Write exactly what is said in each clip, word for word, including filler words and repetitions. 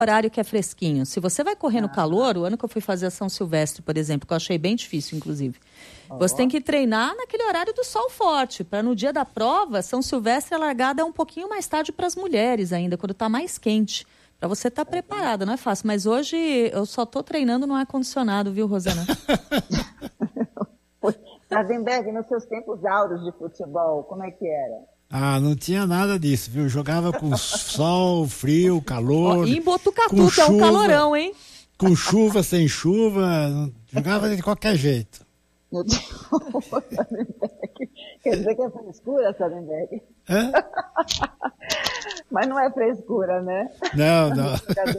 horário que é fresquinho. Se você vai correr no calor, o ano que eu fui fazer a São Silvestre, por exemplo, que eu achei bem difícil, inclusive, oh. você tem que treinar naquele horário do sol forte, para no dia da prova, São Silvestre a largada é um pouquinho mais tarde para as mulheres ainda, quando está mais quente, para você estar tá preparada, não é fácil. Mas hoje eu só estou treinando no ar-condicionado, viu, Rosana? Sardenberg, nos seus tempos áureos de futebol, como é que era? Ah, não tinha nada disso, viu? Jogava com sol, frio, calor. Oh, e em Botucatu, que é um calorão, hein? Com chuva, sem chuva, jogava de qualquer jeito. Quer dizer que é frescura, Sardenberg? Hã? Mas não é frescura, né? Não, não.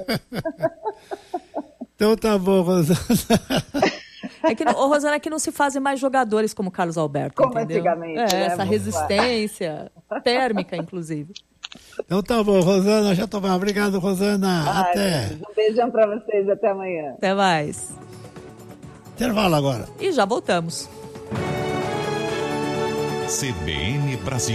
Então tá bom, Rosana. É que, oh, Rosana, que não se fazem mais jogadores como Carlos Alberto, como entendeu? Antigamente, é, né? Essa resistência térmica, inclusive. Então tá bom, Rosana, já tô bem. Obrigado, Rosana. Ai, até. Deus, um beijão pra vocês, até amanhã. Até mais. Intervalo agora. E já voltamos. C B N Brasil.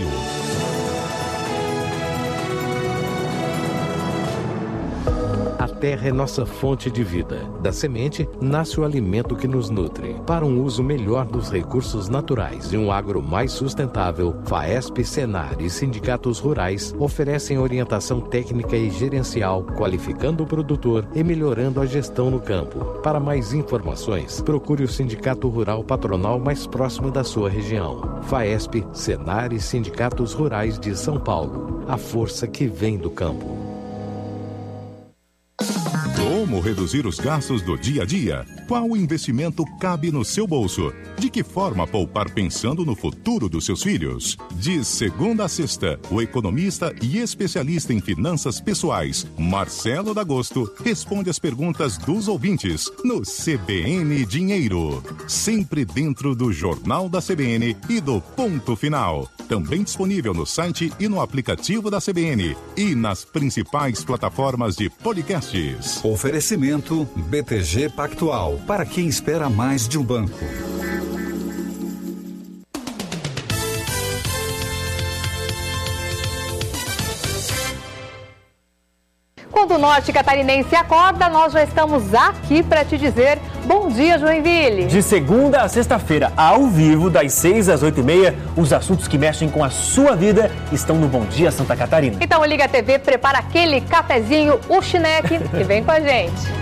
A terra é nossa fonte de vida. Da semente, nasce o alimento que nos nutre. Para um uso melhor dos recursos naturais e um agro mais sustentável, FAESP, Senar e sindicatos rurais oferecem orientação técnica e gerencial, qualificando o produtor e melhorando a gestão no campo. Para mais informações, procure o Sindicato Rural Patronal mais próximo da sua região. FAESP, Senar e sindicatos rurais de São Paulo. A força que vem do campo. Como reduzir os gastos do dia a dia? Qual investimento cabe no seu bolso? De que forma poupar pensando no futuro dos seus filhos? De segunda a sexta, o economista e especialista em finanças pessoais, Marcelo D'Agosto, responde as perguntas dos ouvintes no C B N Dinheiro. Sempre dentro do Jornal da C B N e do Ponto Final. Também disponível no site e no aplicativo da C B N e nas principais plataformas de podcasts. Oferecimento B T G Pactual, para quem espera mais de um banco. Quando o norte catarinense acorda, nós já estamos aqui para te dizer bom dia, Joinville. De segunda a sexta-feira, ao vivo, das seis às oito e meia, os assuntos que mexem com a sua vida estão no Bom Dia Santa Catarina. Então liga a T V, prepara aquele cafezinho, o chineque e vem com a gente.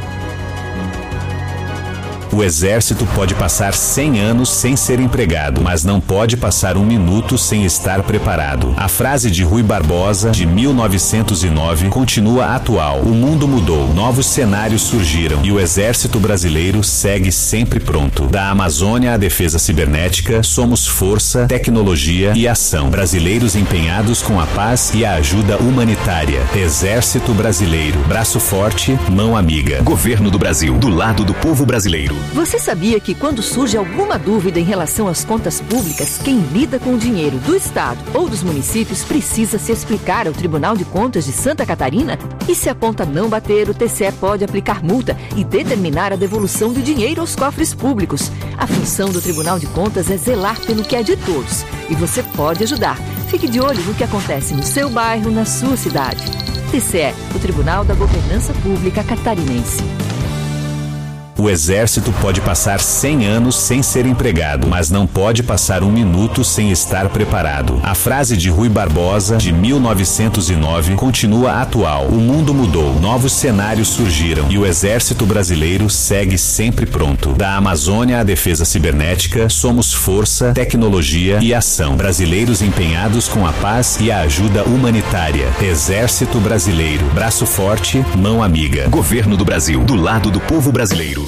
O Exército pode passar cem anos sem ser empregado, mas não pode passar um minuto sem estar preparado. A frase de Rui Barbosa, de mil novecentos e nove, continua atual. O mundo mudou, novos cenários surgiram e o Exército Brasileiro segue sempre pronto. Da Amazônia à defesa cibernética, somos força, tecnologia e ação. Brasileiros empenhados com a paz e a ajuda humanitária. Exército Brasileiro, braço forte, mão amiga. Governo do Brasil, do lado do povo brasileiro. Você sabia que quando surge alguma dúvida em relação às contas públicas, quem lida com o dinheiro do Estado ou dos municípios precisa se explicar ao Tribunal de Contas de Santa Catarina? E se a conta não bater, o T C E pode aplicar multa e determinar a devolução do dinheiro aos cofres públicos. A função do Tribunal de Contas é zelar pelo que é de todos. E você pode ajudar. Fique de olho no que acontece no seu bairro, na sua cidade. T C E, o Tribunal da Governança Pública Catarinense. O Exército pode passar cem anos sem ser empregado, mas não pode passar um minuto sem estar preparado. A frase de Rui Barbosa, de mil novecentos e nove, continua atual. O mundo mudou, novos cenários surgiram e o Exército Brasileiro segue sempre pronto. Da Amazônia à defesa cibernética, somos força, tecnologia e ação. Brasileiros empenhados com a paz e a ajuda humanitária. Exército Brasileiro, braço forte, mão amiga. Governo do Brasil, do lado do povo brasileiro.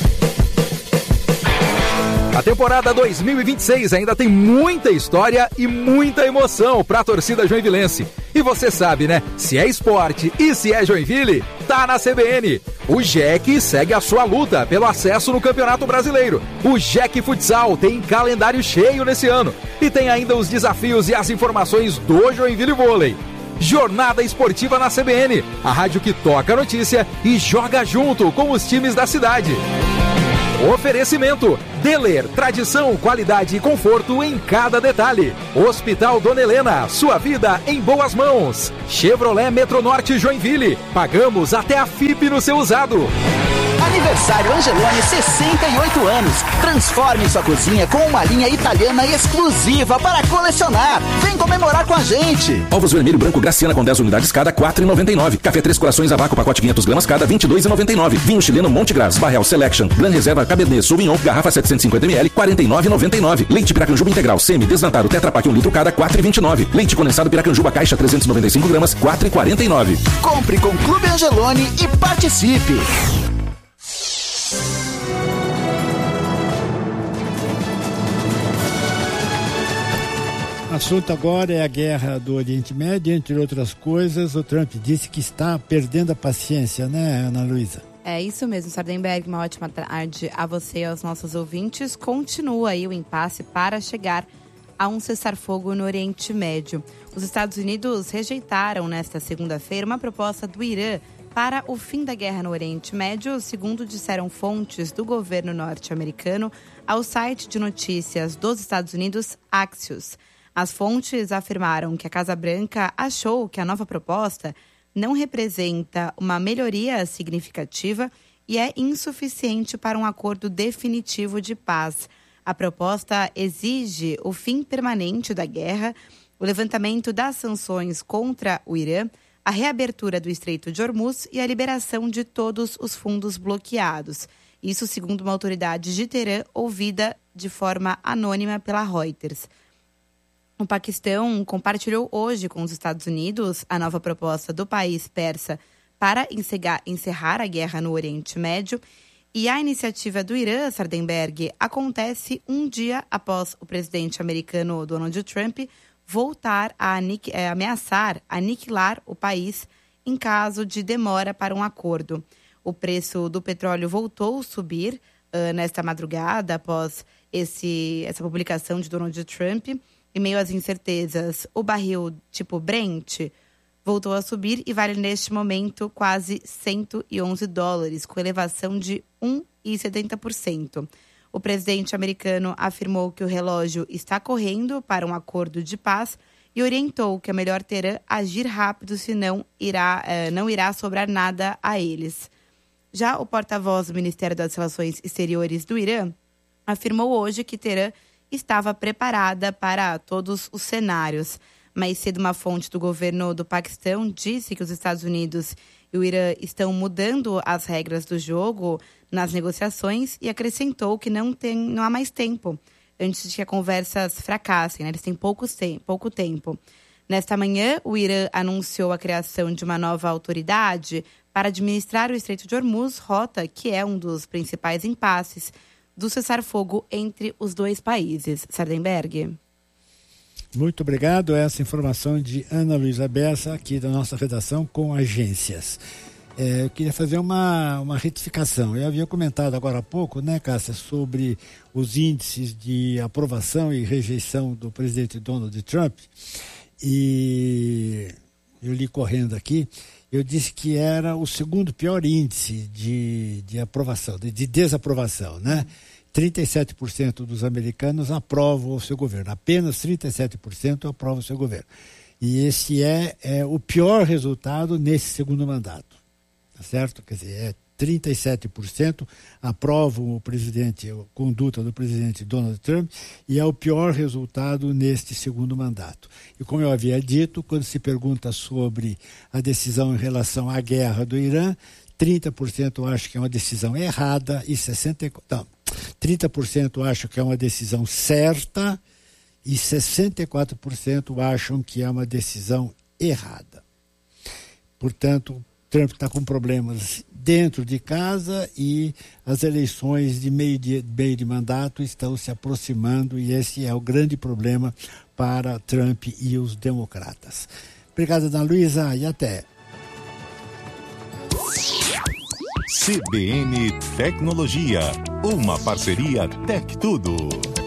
A temporada dois mil e vinte e seis ainda tem muita história e muita emoção para a torcida joinvilense. E você sabe, né? Se é esporte e se é Joinville, tá na C B N. O J E C segue a sua luta pelo acesso no Campeonato Brasileiro. O J E C Futsal tem calendário cheio nesse ano. E tem ainda os desafios e as informações do Joinville Vôlei. Jornada Esportiva na C B N, a rádio que toca a notícia e joga junto com os times da cidade. Oferecimento: Deler, tradição, qualidade e conforto em cada detalhe. Hospital Dona Helena, sua vida em boas mãos. Chevrolet Metronorte Joinville, pagamos até a F I P no seu usado. Aniversário Angelone, sessenta e oito anos. Transforme sua cozinha com uma linha italiana exclusiva para colecionar. Vem comemorar com a gente. Ovos vermelho branco Graciana com dez unidades cada, quatro reais e noventa e nove. Café Três Corações a vácuo, pacote quinhentos gramas cada, vinte e dois reais e noventa e nove. Vinho chileno Monte Gras, Barreal Selection, Gran Reserva Cabernet Sauvignon, garrafa setecentos e cinquenta mililitros, quarenta e nove reais e noventa e nove. Leite Piracanjuba Integral Semi Desnatado Tetra Pak um litro cada, quatro reais e vinte e nove. Leite condensado Piracanjuba Caixa trezentos e noventa e cinco gramas, quatro reais e quarenta e nove. Compre com Clube Angelone e participe. O assunto agora é a guerra do Oriente Médio, entre outras coisas. O Trump disse que está perdendo a paciência, né, Ana Luísa? É isso mesmo, Sardenberg, uma ótima tarde a você e aos nossos ouvintes. Continua aí o impasse para chegar a um cessar-fogo no Oriente Médio. Os Estados Unidos rejeitaram nesta segunda-feira uma proposta do Irã para o fim da guerra no Oriente Médio, segundo disseram fontes do governo norte-americano ao site de notícias dos Estados Unidos, Axios. As fontes afirmaram que a Casa Branca achou que a nova proposta não representa uma melhoria significativa e é insuficiente para um acordo definitivo de paz. A proposta exige o fim permanente da guerra, o levantamento das sanções contra o Irã, a reabertura do Estreito de Hormuz e a liberação de todos os fundos bloqueados. Isso segundo uma autoridade de Teherã ouvida de forma anônima pela Reuters. O Paquistão compartilhou hoje com os Estados Unidos a nova proposta do país persa para encerrar a guerra no Oriente Médio. E a iniciativa do Irã, Sardenberg, acontece um dia após o presidente americano Donald Trump voltar a ameaçar aniquilar o país em caso de demora para um acordo. O preço do petróleo voltou a subir uh, nesta madrugada após esse, essa publicação de Donald Trump. Em meio às incertezas, o barril tipo Brent voltou a subir e vale neste momento quase cento e onze dólares, com elevação de um vírgula setenta por cento. O presidente americano afirmou que o relógio está correndo para um acordo de paz e orientou que é melhor Teherã agir rápido, senão irá, eh, não irá sobrar nada a eles. Já o porta-voz do Ministério das Relações Exteriores do Irã afirmou hoje que Teherã estava preparada para todos os cenários. Mais cedo, uma fonte do governo do Paquistão disse que os Estados Unidos e o Irã estão mudando as regras do jogo nas negociações e acrescentou que não, tem, não há mais tempo antes de que as conversas fracassem, né? Eles têm pouco, pouco tempo. Nesta manhã, o Irã anunciou a criação de uma nova autoridade para administrar o Estreito de Hormuz, rota que é um dos principais impasses do cessar-fogo entre os dois países. Sardenberg. Muito obrigado. Essa informação de Ana Luísa Bessa, aqui da nossa redação com agências. É, eu queria fazer uma, uma retificação. Eu havia comentado agora há pouco, né, Cássia, sobre os índices de aprovação e rejeição do presidente Donald Trump. E eu li correndo aqui, eu disse que era o segundo pior índice de, de aprovação, de, de desaprovação, né? trinta e sete por cento dos americanos aprovam o seu governo, apenas trinta e sete por cento aprovam o seu governo. E esse é, é o pior resultado nesse segundo mandato, tá certo? Quer dizer, é trinta e sete por cento aprovam o presidente, a conduta do presidente Donald Trump, e é o pior resultado neste segundo mandato. E como eu havia dito, quando se pergunta sobre a decisão em relação à guerra do Irã, trinta por cento acham que é uma decisão errada e sessenta por cento, não, trinta por cento acham que é uma decisão certa e sessenta e quatro por cento acham que é uma decisão errada. Portanto, Trump está com problemas dentro de casa e as eleições de meio de, meio de mandato estão se aproximando e esse é o grande problema para Trump e os democratas. Obrigado, Ana Luísa, e até. C B N Tecnologia, uma parceria Tec Tudo.